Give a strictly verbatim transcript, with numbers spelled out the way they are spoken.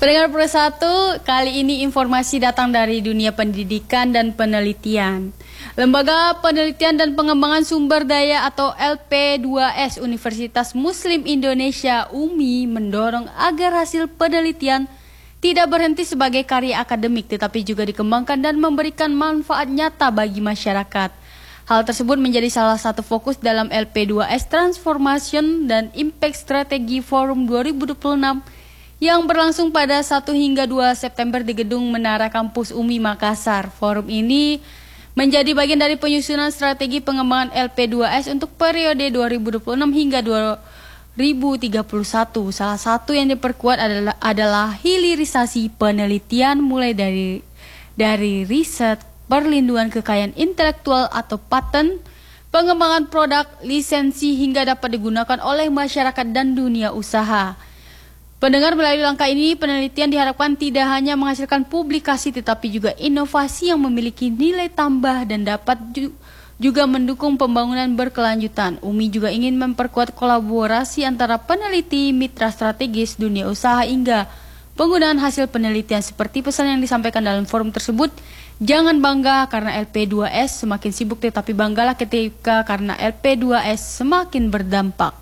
Pendengar Pro satu, kali ini informasi datang dari dunia pendidikan dan penelitian. Lembaga Penelitian dan Pengembangan Sumber Daya atau L P dua S Universitas Muslim Indonesia U M I mendorong agar hasil penelitian tidak berhenti sebagai karya akademik tetapi juga dikembangkan dan memberikan manfaat nyata bagi masyarakat. Hal tersebut menjadi salah satu fokus dalam L P dua S Transformation dan Impact Strategy Forum dua ribu dua puluh enam yang berlangsung pada satu hingga dua September di Gedung Menara Kampus U M I Makassar. Forum ini menjadi bagian dari penyusunan strategi pengembangan L P dua S untuk periode dua ribu dua puluh enam hingga dua ribu tiga puluh satu. Salah satu yang diperkuat adalah adalah hilirisasi penelitian mulai dari dari riset, perlindungan kekayaan intelektual atau paten, pengembangan produk, lisensi hingga dapat digunakan oleh masyarakat dan dunia usaha. Pendengar, melalui langkah ini penelitian diharapkan tidak hanya menghasilkan publikasi tetapi juga inovasi yang memiliki nilai tambah dan dapat ju juga mendukung pembangunan berkelanjutan. U M I juga ingin memperkuat kolaborasi antara peneliti, mitra strategis, dunia usaha hingga penggunaan hasil penelitian seperti pesan yang disampaikan dalam forum tersebut. Jangan bangga karena L P dua S semakin sibuk tetapi banggalah ketika karena L P dua S semakin berdampak.